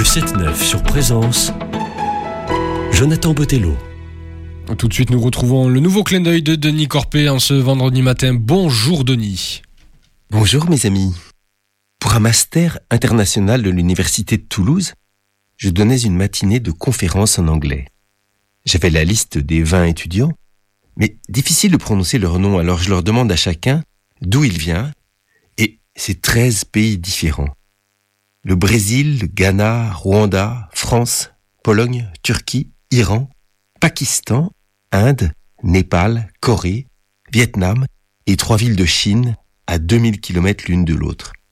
Le 7-9 sur Présence, Jonathan Botello. Tout de suite, nous retrouvons le nouveau clin d'œil de Denis Corpé en ce vendredi matin. Bonjour Denis. Bonjour mes amis. Pour un master international de l'Université de Toulouse, je donnais une matinée de conférences en anglais. J'avais la liste des 20 étudiants, mais difficile de prononcer leur nom, alors je leur demande à chacun d'où il vient, et c'est 13 pays différents. Le Brésil, le Ghana, Rwanda, France, Pologne, Turquie, Iran, Pakistan, Inde, Népal, Corée, Vietnam et 3 villes de Chine à 2000 km l'une de l'autre.